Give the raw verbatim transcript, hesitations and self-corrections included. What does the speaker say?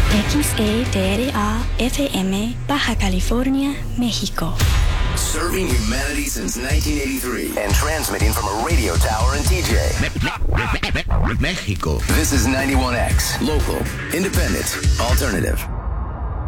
X E D R A F M, Baja California, México. Serving humanity since nineteen eighty-three and transmitting from a radio tower in T J, Mexico. This is ninety-one X, local, independent, alternative.